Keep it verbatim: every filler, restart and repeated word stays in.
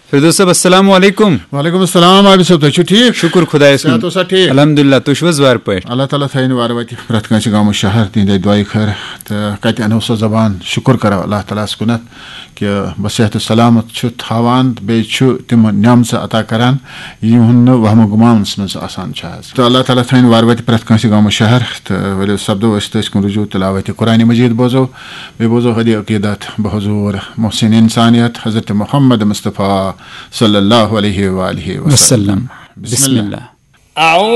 फिरदौस साहब अस्सलाम वालेकुम। वालेकुम अस्सलाम। आबिद साहब तुम ठीक? शुक्र खुदायस कुन। तो ठीक अल्हम्दुलिल्लाह तुशवज वार पे अल्लाह ताला थैन वार वति प्रत कंस गाम शहर दिन दुआई खैर त कत अनो सो जबान शुक्र कर अल्लाह ताला सुनत कि बसेहत सलामत छु थावान बे छु तिम नियम से अता करान युन वहम गुमान में आसान छ। तो अल्लाह ताला थैन वार वति प्रत कंस गाम शहर त वले शब्दो अस्तस कुन रुजू तिलावत कुरान मजीद बोजो बे बोजो हदी अकीदत बहुजूर मोहसिन इंसानियत हजरत मोहम्मद मुस्तफा सल्लल्लाहु अलैहि व आलिहि वसल्लम। बिस्मिल्लाह।